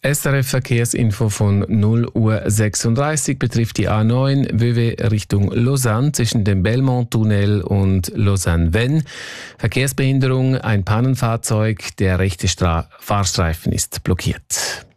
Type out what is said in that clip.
SRF Verkehrsinfo von 0:36 Uhr betrifft die A9 WW Richtung Lausanne zwischen dem Belmont-Tunnel und Lausanne-Vennes. Verkehrsbehinderung, ein Pannenfahrzeug, der rechte Fahrstreifen ist blockiert.